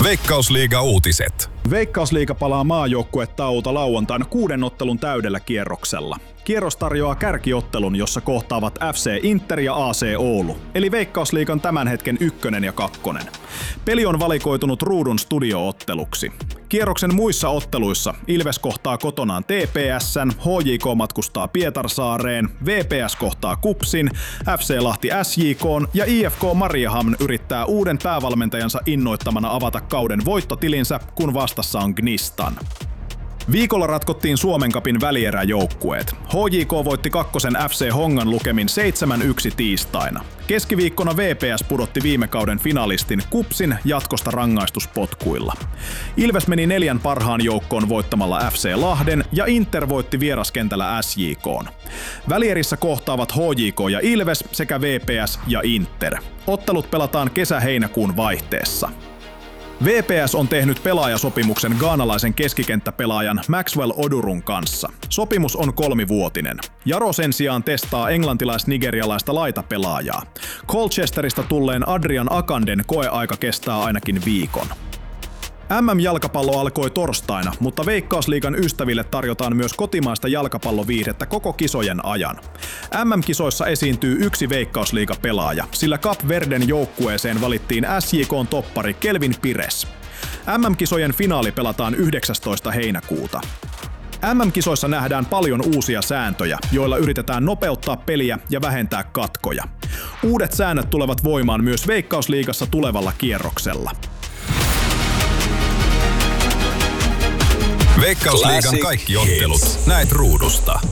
Veikkausliiga-uutiset. Veikkausliiga palaa maajoukkuetauolta lauantaina 6 ottelun täydellä kierroksella. Kierros tarjoaa kärkiottelun, jossa kohtaavat FC Inter ja AC Oulu, eli Veikkausliigan tämän hetken 1 ja 2. Peli on valikoitunut Ruudun studiootteluksi. Kierroksen muissa otteluissa Ilves kohtaa kotonaan TPS:n, HJK matkustaa Pietarsaareen, VPS kohtaa KuPSin, FC Lahti SJK:n ja IFK Mariehamn yrittää uuden päävalmentajansa innoittamana avata kauden voittotilinsä, kun vastassa on Gnistan. Viikolla ratkottiin Suomen Cupin välieräjoukkueet. HJK voitti 2. FC Hongan lukemin 7-1 tiistaina. Keskiviikkona VPS pudotti viime kauden finalistin KuPSin jatkosta rangaistuspotkuilla. Ilves meni 4 parhaan joukkoon voittamalla FC Lahden ja Inter voitti vieraskentällä SJK:n. Välierissä kohtaavat HJK ja Ilves sekä VPS ja Inter. Ottelut pelataan kesä-heinäkuun vaihteessa. VPS on tehnyt pelaajasopimuksen ghanalaisen keskikenttäpelaajan Maxwell Odurun kanssa. Sopimus on 3-vuotinen. Jaro sen sijaan testaa englantilais-nigerialaista laitapelaajaa. Colchesterista tulleen Adrian Akanden koeaika kestää ainakin viikon. MM-jalkapallo alkoi torstaina, mutta Veikkausliigan ystäville tarjotaan myös kotimaista jalkapalloviihdettä koko kisojen ajan. MM-kisoissa esiintyy 1 Veikkausliiga-pelaaja, sillä Cap Verden joukkueeseen valittiin SJK:n toppari Kelvin Pires. MM-kisojen finaali pelataan 19. heinäkuuta. MM-kisoissa nähdään paljon uusia sääntöjä, joilla yritetään nopeuttaa peliä ja vähentää katkoja. Uudet säännöt tulevat voimaan myös Veikkausliigassa tulevalla kierroksella. Veikkausliigan kaikki ottelut näet Ruudusta.